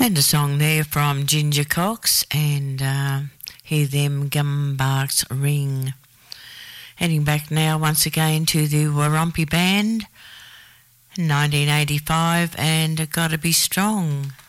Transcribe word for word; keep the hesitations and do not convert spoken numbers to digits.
And a song there from Ginger Cox and uh, Hear Them Gumbarks Ring. Heading back now once again to the Warumpi Band, nineteen eighty-five, and Gotta Be Strong.